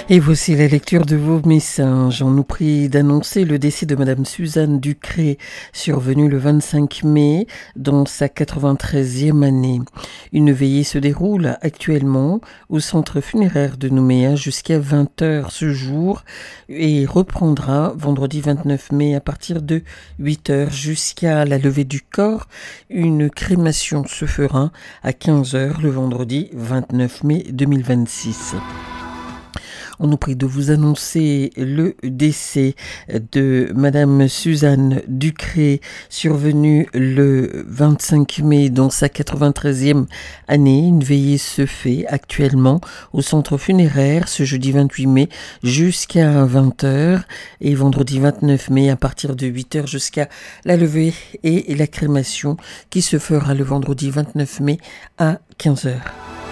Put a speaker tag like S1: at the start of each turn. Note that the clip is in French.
S1: Et voici la lecture de vos messages. On nous prie d'annoncer le décès de Madame Suzanne Ducré, survenue le 25 mai, dans sa 93e année. Une veillée se déroule actuellement au centre funéraire de Nouméa jusqu'à 20h ce jour et reprendra vendredi 29 mai à partir de 8h jusqu'à la levée du corps. Une crémation se fera à 15h le vendredi 29 mai 2026. On nous prie de vous annoncer le décès de Madame Suzanne Ducré, survenue le 25 mai dans sa 93e année. Une veillée se fait actuellement au centre funéraire ce jeudi 28 mai jusqu'à 20h et vendredi 29 mai à partir de 8h jusqu'à la levée et la crémation qui se fera le vendredi 29 mai à 15h.